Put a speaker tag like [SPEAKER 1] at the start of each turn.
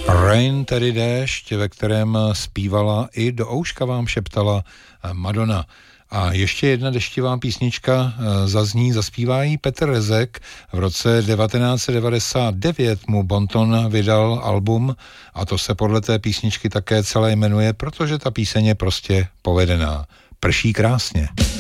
[SPEAKER 1] Rain, tedy déšť, ve kterém zpívala i do ouška vám šeptala Madonna. A ještě jedna deštivá písnička zaspívá jí Petr Rezek. V roce 1999 mu Bonton vydal album a to se podle té písničky také celé jmenuje, protože ta píseň je prostě povedená. Prší krásně.